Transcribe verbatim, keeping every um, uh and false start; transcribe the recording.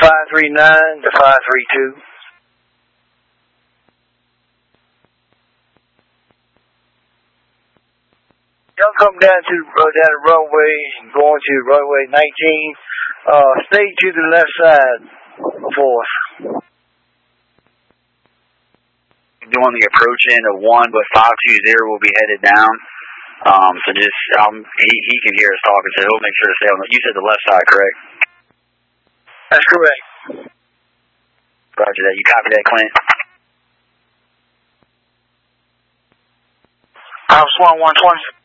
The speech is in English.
five three nine to five three two. Y'all come down to uh, down the runway and going to runway nineteen. Uh, stay to the left side for us. Doing the approach in of one, but five two zero will be headed down. Um, so just um, he he can hear us talking, so he'll make sure to stay on the. You said the left side, correct? That's correct. Roger that. You copy that, Clint? House one one twenty.